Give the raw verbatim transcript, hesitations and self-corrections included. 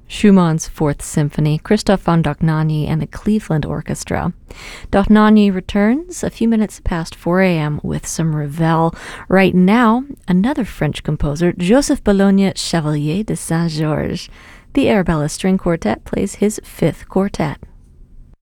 Schumann's Fourth Symphony, Christoph von Dohnanyi and the Cleveland Orchestra. Dohnanyi returns a few minutes past four a.m. with some Ravel. Right now, another French composer, Joseph Bologna Chevalier de Saint-Georges. The Arabella String Quartet plays his fifth quartet.